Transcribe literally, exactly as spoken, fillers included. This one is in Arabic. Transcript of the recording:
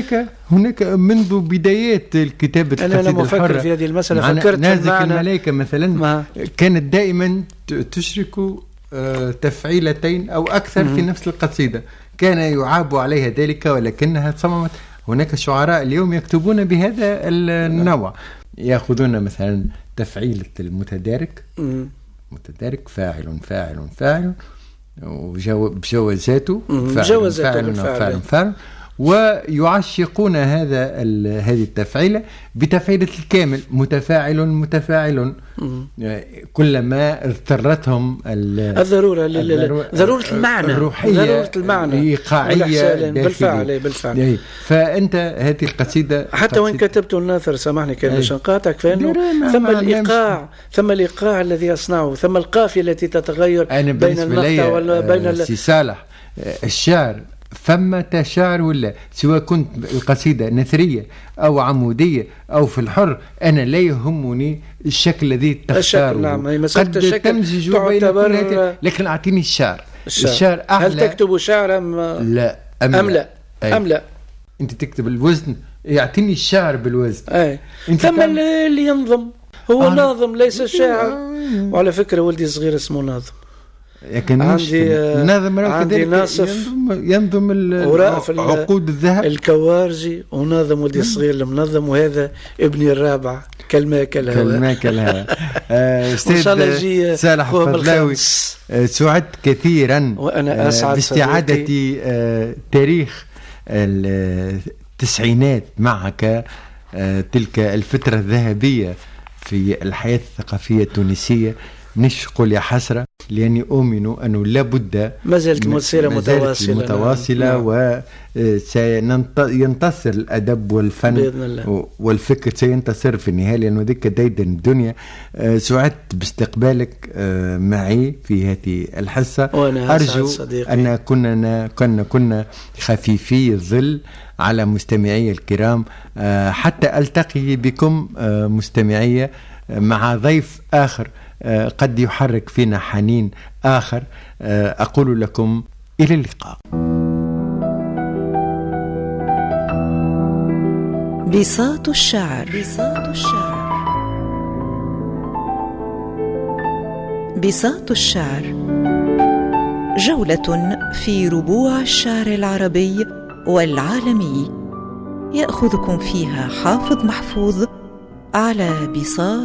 هناك هناك منذ بدايات الكتابة أنا القصيدة لما أفكر في هذه المسألة فكرت نازك الملائكة مثلا ما. كانت دائما تشرك تفعيلتين أو أكثر م- في نفس القصيدة، كان يعاب عليها ذلك ولكنها صممت. هناك شعراء اليوم يكتبون بهذا النوع، يأخذون مثلا تفعيلة المتدارك، م- متدارك فاعل فاعل فاعل وبجوازاته فاعل فاعل فاعل فاعل، ويعشقون هذا هذه التفعيلة بتفعيلة الكامل متفاعل متفاعل، كلما اضطرتهم الضرورة الضرورة ضرورة المعنى الروحية ضرورة المعنى إيقاعية بالفعل بالفعل. فأنت هذه القصيدة حتى وإن كتبت الناثر، سامحني كان باش نقاطعك، فإنه ثم الإيقاع ثم الإيقاع الذي يصنعه، ثم القافية التي تتغير بين المقطع وبين سي صالح. الشعر فما شعر ولا سواء كنت القصيدة نثرية أو عمودية أو في الحر، أنا لا يهمني الشكل الذي تختاره. نعم، قد تمزج بين كل، لكن أعطيني الشعر. الشعر, الشعر هل تكتب شعرا أم لا أم, أم لا أي. أم لا أنت تكتب الوزن، يعطيني الشعر بالوزن. أي. ثم اللي ينظم هو آه. ناظم ليس شاعر. آه. وعلى فكرة ولدي صغير اسمه ناظم، لكن عندي ناظم عندي ناصف ينظم, ينظم عقود الذهب الكوارجي، وناظم ولدي الصغير المنظم، وهذا ابني الرابع كالماء كالهواء كالماء كالهواء. أستاذ صالح فضلاوي، سعدت كثيرا وأنا أسعد باستعادة تاريخ التسعينات معك، تلك الفترة الذهبية في الحياة الثقافية التونسية. نشقل يا حسرة، لأني أؤمن أنه لابد ما زالت مسيرة متواصلة متواصلة وسينتصر الأدب والفن بإذن الله، والفكر سينتصر في النهاية، لأنه ذيك دايدا الدنيا. سعدت باستقبالك معي في هذه الحصة. أرجو أن كنا كنا كنا خفيفي الظل على مستمعي الكرام، حتى ألتقي بكم مستمعية مع ضيف آخر قد يحرك فينا حنين آخر. أقول لكم إلى اللقاء. بساط الشعر. بساط الشعر. بساط الشعر، جولة في ربوع الشعر العربي والعالمي، يأخذكم فيها حافظ محفوظ على بساط